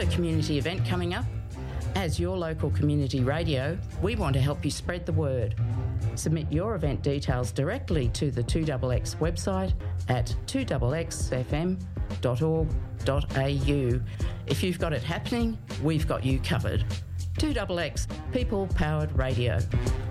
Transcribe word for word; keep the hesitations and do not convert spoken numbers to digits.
Got a community event coming up? As your local community radio, we want to help you spread the word. Submit your event details directly to the two X X website at two x x f m dot org dot a u. If you've got it happening, we've got you covered. two X X, people-powered radio.